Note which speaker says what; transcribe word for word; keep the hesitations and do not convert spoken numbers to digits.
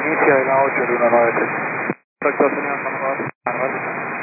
Speaker 1: inicio de la ocho, el uno nueve tres. Perfecto, señor, vamos a ver.